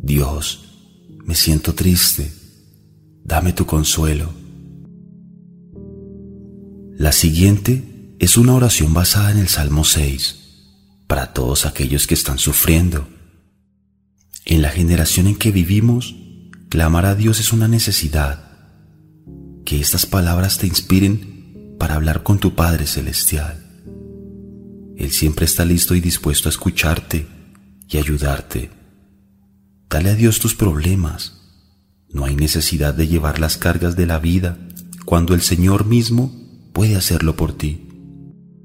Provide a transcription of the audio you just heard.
Dios, me siento triste, dame tu consuelo. La siguiente es una oración basada en el Salmo 6, para todos aquellos que están sufriendo. En la generación en que vivimos, clamar a Dios es una necesidad. Que estas palabras te inspiren para hablar con tu Padre Celestial. Él siempre está listo y dispuesto a escucharte y ayudarte. Dale a Dios tus problemas. No hay necesidad de llevar las cargas de la vida cuando el Señor mismo puede hacerlo por ti.